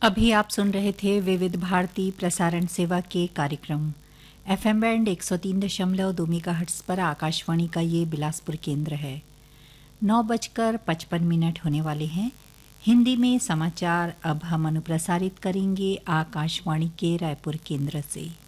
अभी आप सुन रहे थे विविध भारती प्रसारण सेवा के कार्यक्रम। एफएम बैंड 103.2 मेगाहर्ट्ज पर आकाशवाणी का ये बिलासपुर केंद्र है। 9:55 होने वाले हैं। हिंदी में समाचार अब हम अनुप्रसारित करेंगे आकाशवाणी के रायपुर केंद्र से।